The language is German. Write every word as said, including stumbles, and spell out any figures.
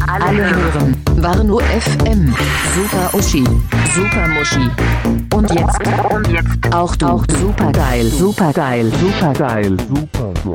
Alle hören Warnow F M. Super Uschi, Super Muschi. Und jetzt, und jetzt auch du. Auch supergeil, supergeil, supergeil, supergeil.